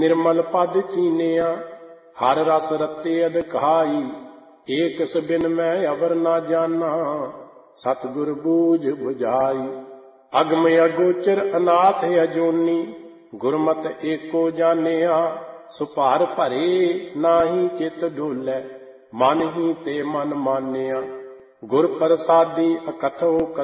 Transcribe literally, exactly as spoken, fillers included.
निर्मल पद चीनिया। हर रस रते अधकाई, एक बिन मैं अवर ना जाना। सतगुर बूझ बुझाई, अगम अगोचर अनाथ अजोनी। गुरमत एको जानिया, सुभार भरे नाही चित डोलै। मन ही ते मन मानिया, गुर प्रसादी अकथो